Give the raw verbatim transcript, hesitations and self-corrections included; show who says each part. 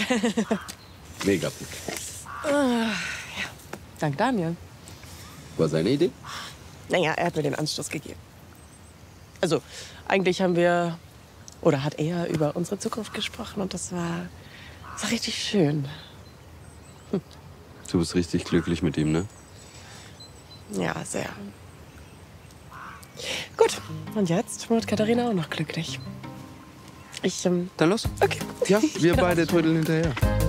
Speaker 1: Mega gut.
Speaker 2: Ah, ja. Dank Daniel.
Speaker 1: War seine Idee?
Speaker 2: Naja, er hat mir den Anstoß gegeben. Also, eigentlich haben wir, oder hat er über unsere Zukunft gesprochen und das war, das war richtig schön.
Speaker 1: Hm. Du bist richtig glücklich mit ihm, ne?
Speaker 2: Ja, sehr. Gut, und jetzt wird Katharina auch noch glücklich. Ich, ähm...
Speaker 1: Dann los.
Speaker 2: Okay.
Speaker 1: Ja, wir beide trödeln hinterher.